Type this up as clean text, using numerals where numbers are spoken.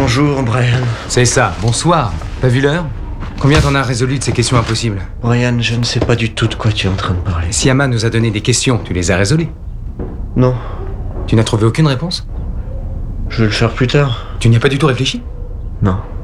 Bonjour, Brian. C'est ça, bonsoir. T'as vu l'heure? Combien t'en as résolu de ces questions impossibles? Brian, je ne sais pas du tout de quoi tu es en train de parler. Siama nous a donné des questions, tu les as résolues? Non. Tu n'as trouvé aucune réponse? Je vais le faire plus tard. Tu n'y as pas du tout réfléchi? Non.